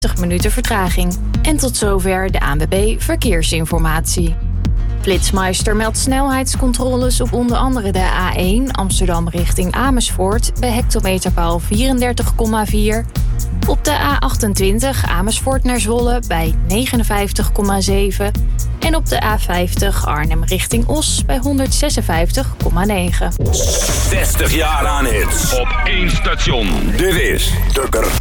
minuten vertraging. En tot zover de ANWB Verkeersinformatie. Flitsmeister meldt snelheidscontroles op onder andere de A1 Amsterdam richting Amersfoort bij hectometerpaal 34,4. Op de A28 Amersfoort naar Zwolle bij 59,7. En op de A50 Arnhem richting Os bij 156,9. 60 jaar aan hits. Op één station. Dit is Tukker.